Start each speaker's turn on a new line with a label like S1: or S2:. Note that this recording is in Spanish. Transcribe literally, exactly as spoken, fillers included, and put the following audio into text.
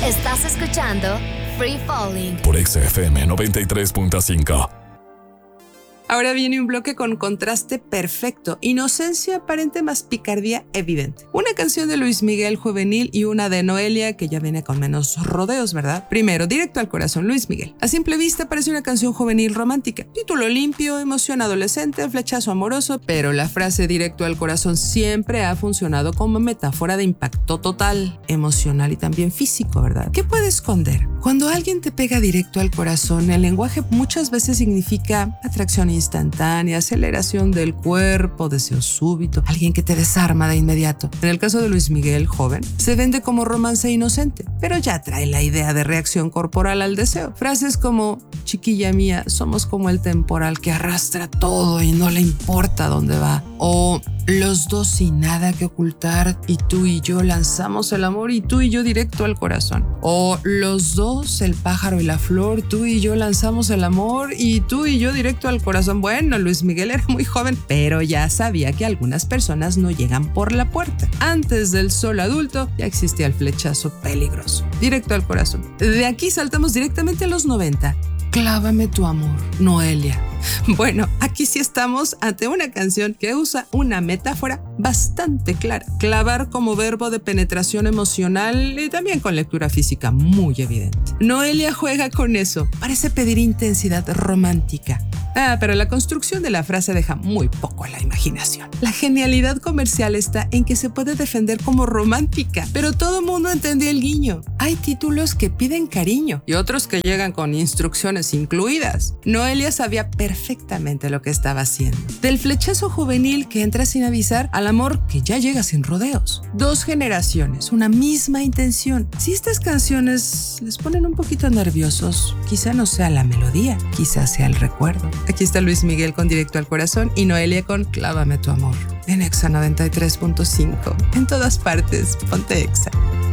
S1: Estás escuchando Free Falling
S2: por Exa F M noventa y tres punto cinco.
S3: Ahora viene un bloque con contraste perfecto, inocencia aparente más picardía evidente. Una canción de Luis Miguel juvenil y una de Noelia que ya viene con menos rodeos, ¿verdad? Primero, directo al corazón, Luis Miguel. A simple vista parece una canción juvenil romántica. Título limpio, emoción adolescente, flechazo amoroso, pero la frase directo al corazón siempre ha funcionado como metáfora de impacto total, emocional y también físico, ¿verdad? ¿Qué puede esconder? Cuando alguien te pega directo al corazón, el lenguaje muchas veces significa atracción instantánea, aceleración del cuerpo, deseo súbito, alguien que te desarma de inmediato. En el caso de Luis Miguel, joven, se vende como romance inocente, pero ya trae la idea de reacción corporal al deseo. Frases como, chiquilla mía, somos como el temporal que arrastra todo y no le importa dónde va. O los dos sin nada que ocultar y tú y yo lanzamos el amor y tú y yo directo al corazón. O los dos, el pájaro y la flor, tú y yo lanzamos el amor y tú y yo directo al corazón. Bueno, Luis Miguel era muy joven, pero ya sabía que algunas personas no llegan por la puerta. Antes del sol adulto ya existía el flechazo peligroso, directo al corazón. De aquí saltamos directamente a los noventa. Clávame tu amor, Noelia. Bueno, aquí sí estamos ante una canción que usa una metáfora bastante clara. Clavar como verbo de penetración emocional y también con lectura física muy evidente. Noelia juega con eso, parece pedir intensidad romántica. Ah, pero la construcción de la frase deja muy poco a la imaginación. La genialidad comercial está en que se puede defender como romántica, pero todo mundo entendió el guiño. Hay títulos que piden cariño y otros que llegan con instrucciones incluidas. Noelia sabía perfectamente lo que estaba haciendo. Del flechazo juvenil que entra sin avisar al amor que ya llega sin rodeos. Dos generaciones, una misma intención. Si estas canciones les ponen un poquito nerviosos, quizá no sea la melodía, quizá sea el recuerdo. Aquí está Luis Miguel con Directo al Corazón y Noelia con Clávame tu amor. En Exa noventa y tres punto cinco. En todas partes, ponte Exa.